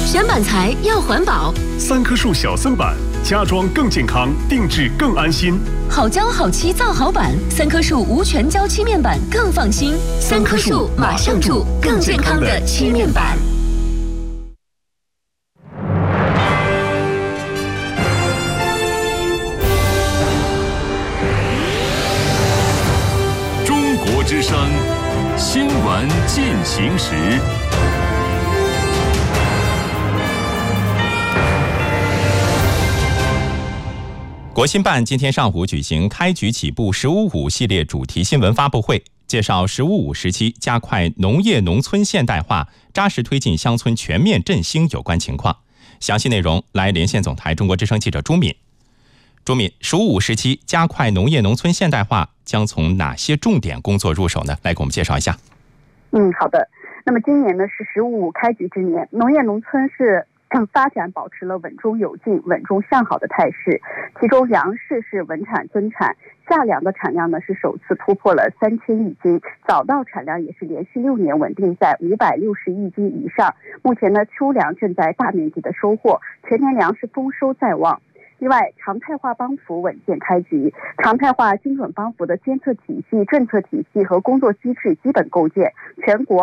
选板材要环保， 三棵树小森板，家装更健康，定制更安心。 好胶好漆造好板，三棵树无醛胶漆面板更放心。三棵树马上住更健康的漆面板。 中国之声新闻进行时。 国新办今天上午举行开局起步“15+5”系列主题新闻发布会，介绍“15+5”时期加快农业农村现代化、扎实推进乡村全面振兴有关情况。详细内容来连线总台中国之声记者朱敏。朱敏，“15+5”时期加快农业农村现代化将从哪些重点工作入手呢？来给我们介绍一下。 好的。那么今年呢是“15+5”开局之年，农业农村是发展保持了稳中有进、稳中向好的态势，其中粮食是稳产增产，夏粮的产量呢是首次突破了3000亿斤，早稻产量也是连续6年稳定在560亿斤以上。目前呢秋粮正在大面积的收获，全年粮食丰收在望。另外，常态化帮扶稳健开局，常态化精准帮扶的监测体系、政策体系和工作机制基本构建，全国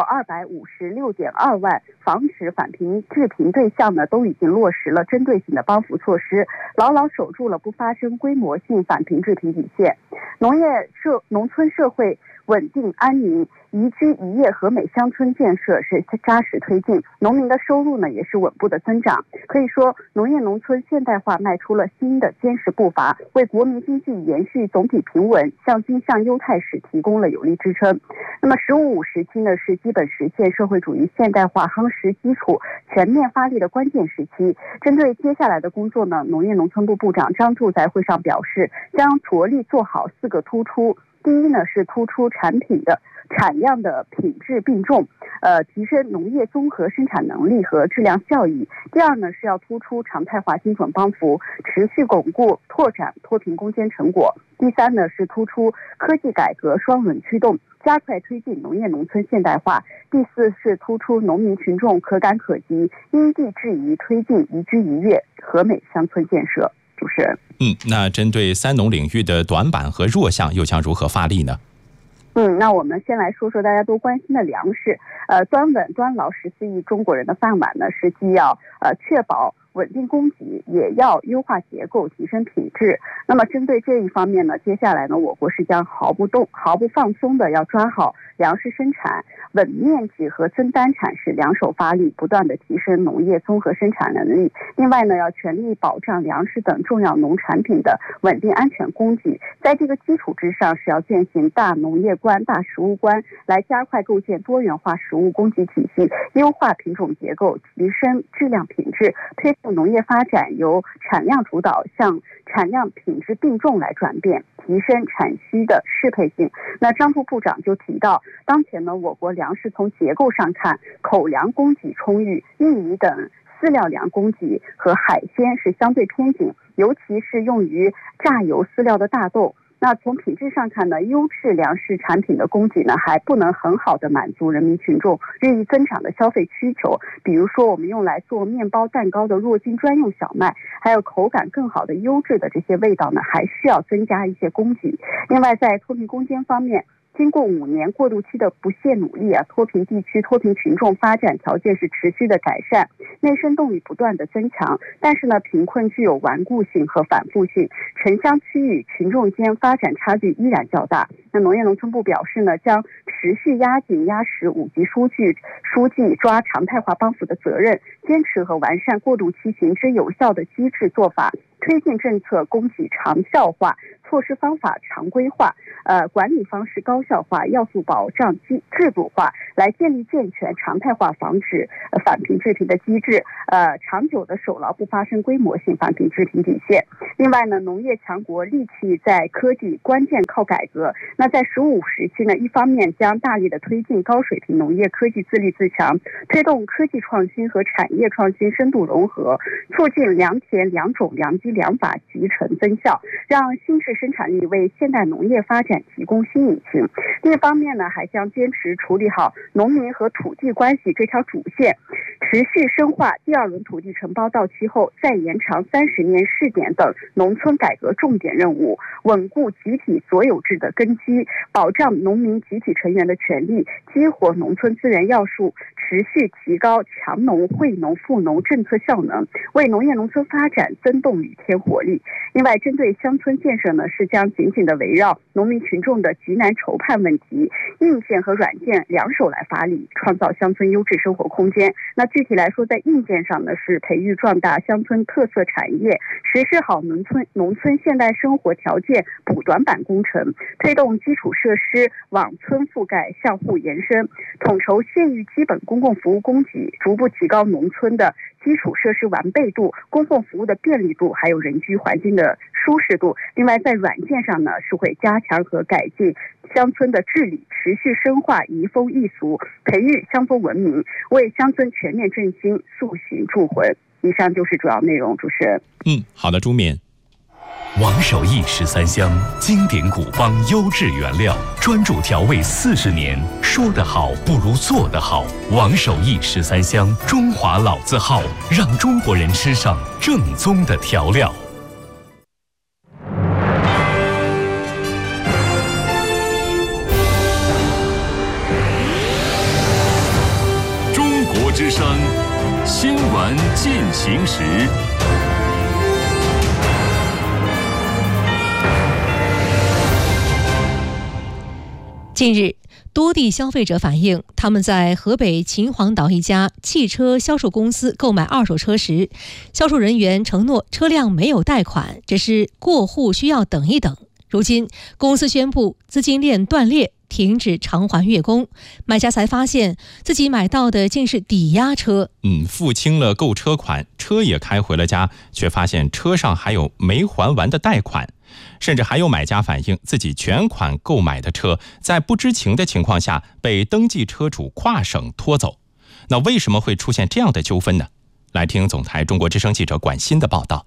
256.2万防止返贫致贫对象呢都已经落实了针对性的帮扶措施，牢牢守住了不发生规模性返贫致贫底线。农村社会稳定安宁，宜居宜业和美乡村建设是扎实推进，农民的收入呢也是稳步的增长。可以说，农业农村现代化迈出了新的坚实步伐，为国民经济延续总体平稳、向新向优态势提供了有力支撑。那么“15+5”时期呢是基本实现社会主义现代化夯实基础、全面发力的关键时期。针对接下来的工作呢，农业农村部部长张柱在会上表示，将着力做好4个突出。第一呢是突出产量的品质并重，提升农业综合生产能力和质量效益。第二呢是要突出常态化精准帮扶，持续巩固拓展脱贫攻坚成果。第三呢是突出科技改革双轮驱动，加快推进农业农村现代化。第四是突出农民群众可感可及，因地制宜推进宜居宜业和美乡村建设。主持人， 那针对三农领域的短板和弱项又将如何发力呢？ 那我们先来说说大家都关心的粮食。端稳端牢14亿中国人的饭碗呢，是既要确保稳定供给，也要优化结构，提升品质。那么针对这一方面呢，接下来呢，我国是将毫不放松的要抓好粮食生产稳面积和增单产，是两手发力，不断的提升农业综合生产能力。另外呢，要全力保障粮食等重要农产品的稳定安全供给。在这个基础之上，是要践行大农业观、大食物观，来加快构建多元化食物供给体系，优化品种结构，提升质量品质，推动农业发展由产量主导向产量品质并重来转变，提升产需的适配性。那张副部长就提到，当前呢，我国粮食从结构上看，口粮供给充裕，玉米等饲料粮供给和海鲜是相对偏紧，尤其是用于榨油饲料的大豆。那从品质上看呢，优质粮食产品的供给呢，还不能很好的满足人民群众日益增长的消费需求。比如说，我们用来做面包、蛋糕的弱筋专用小麦，还有口感更好的优质的这些味道呢，还需要增加一些供给。另外，在脱贫攻坚方面，经过5年过渡期的不懈努力脱贫地区脱贫群众发展条件是持续的改善，内生动力不断的增强。但是呢，贫困具有顽固性和反复性，城乡区域群众间发展差距依然较大。那农业农村部表示呢，将持续压紧压实5级书记抓常态化帮扶的责任，坚持和完善过渡期行之有效的机制做法，推进政策供给长效化，措施方法常规化，管理方式高效化，要素保障制度化，来建立健全常态化防止返贫致贫的机制，长久的守牢不发生规模性返贫致贫底线。另外呢，农业强国利器在科技，关键靠改革。那在“15+5”时期呢，一方面将大力的推进高水平农业科技自立自强，推动科技创新和产业创新深度融合，促进良田良种良机良法集成增效，让新质生产力为现代农业发展提供新引擎。另一方面呢，还将坚持处理好农民和土地关系这条主线， 持续深化第二轮土地承包到期后再延长30年试点等农村改革重点任务，稳固集体所有制的根基，保障农民集体成员的权利，激活农村资源要素，持续提高强农、惠农、富农政策效能，为农业农村发展增动力、添活力。另外，针对乡村建设呢，是将紧紧的围绕农民群众的急难愁盼问题，硬件和软件两手来发力，创造乡村优质生活空间。那具体来说，在硬件上呢，是培育壮大乡村特色产业，实施好农村现代生活条件补短板工程，推动基础设施往村覆盖向户延伸，统筹县域基本公共服务供给，逐步提高农村的基础设施完备度、公共服务的便利度，还有人居环境的舒适度。另外，在软件上呢，是会加强和改进乡村的治理，持续深化移风易俗，培育乡风文明，为乡村全面振兴塑形铸魂。以上就是主要内容，主持人。 好的，朱敏。 王守义13香，经典古方优质原料，专注调味40年。说得好不如做得好。王守义13香，中华老字号，让中国人吃上正宗的调料。中国之声，新闻进行时。 近日，多地消费者反映，他们在河北秦皇岛一家汽车销售公司购买二手车时，销售人员承诺车辆没有贷款，只是过户需要等一等。如今，公司宣布资金链断裂，停止偿还月供，买家才发现自己买到的竟是抵押车。 付清了购车款，车也开回了家，却发现车上还有没还完的贷款。甚至还有买家反映，自己全款购买的车在不知情的情况下被登记车主跨省拖走。那为什么会出现这样的纠纷呢？来听总台中国之声记者管鑫的报道。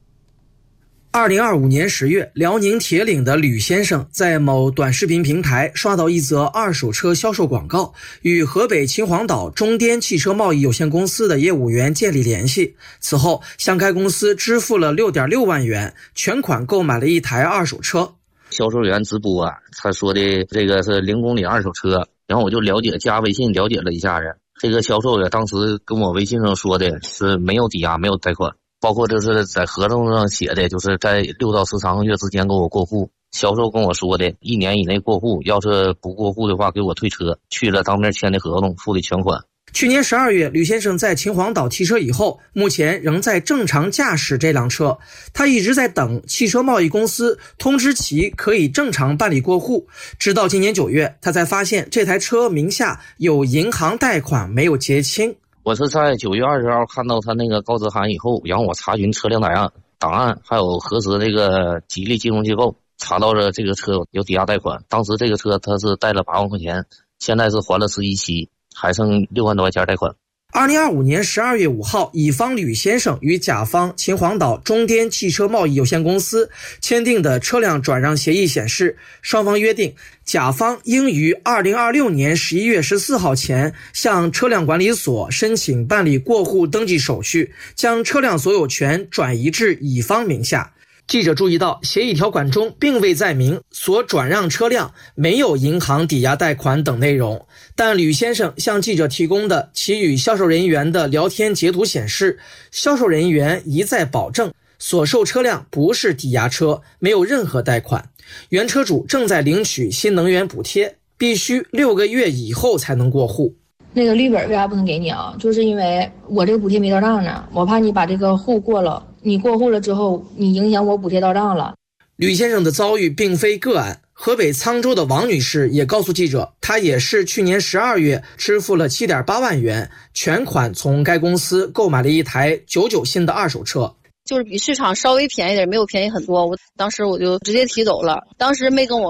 2025年10月，辽宁铁岭的吕先生在某短视频平台刷到一则二手车销售广告，与河北秦皇岛中滇汽车贸易有限公司的业务员建立联系。此后，向该公司支付了6.6万元，全款购买了一台二手车。 销售员直播他说的这个是0公里二手车，然后我就加微信了解了一下子。这个销售员当时跟我微信上说的是没有抵押，没有贷款。包括这是在合同上写的，就是在6到13个月之间给我过户。销售跟我说的1年以内过户，要是不过户的话给我退车。去了当面签的合同，付的全款。 去年12月，吕先生在秦皇岛提车以后，目前仍在正常驾驶这辆车。他一直在等汽车贸易公司通知其可以正常办理过户，直到今年9月，他才发现这台车名下有银行贷款没有结清。 我是在9月20号看到他那个告知函以后，然后我查询车辆档案，还有核实这个吉利金融机构，查到了这个车有抵押贷款。当时这个车他是贷了8万块钱，现在是还了11期，还剩6万多块钱贷款。 2025年12月5号，乙方吕先生与甲方秦皇岛中滇汽车贸易有限公司签订的车辆转让协议显示，双方约定甲方应于2026年11月14号前向车辆管理所申请办理过户登记手续，将车辆所有权转移至乙方名下。记者注意到，协议条款中并未载明所转让车辆没有银行抵押贷款等内容，但吕先生向记者提供的其与销售人员的聊天截图显示，销售人员一再保证所售车辆不是抵押车，没有任何贷款，原车主正在领取新能源补贴，必须6个月以后才能过户。 那个绿本为啥不能给你啊？就是因为我这个补贴没到账呢，我怕你把这个户过了，你过户了之后，你影响我补贴到账了。 吕先生的遭遇并非个案，河北沧州的王女士也告诉记者，她也是去年12月支付了7.8万元，全款从该公司购买了一台99新的二手车。 就是比市场稍微便宜点，没有便宜很多，当时我就直接提走了，当时没跟我